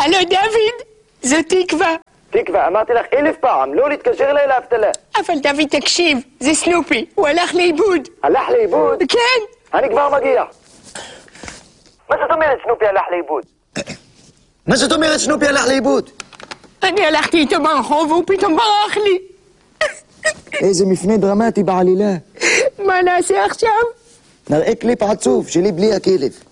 הלו דוד, זו תקווה. תקווה, אמרתי לך 1000 פעם, לא להתקשר אליי לאבטלה. אבל דוד תקשיב, זה סנופי, הוא הלך לאיבוד. הלך לאיבוד? כן. אני כבר מגיע. מה זאת אומרת סנופי הלך לאיבוד? מה זאת אומרת סנופי הלך לאיבוד? אני הלכתי איתו ברחוב והוא פתאום ברח לי. איזה מפנה דרמטי בעלילה. מה נעשה עכשיו? נראה קליפ עצוב שלי בלי הכלב.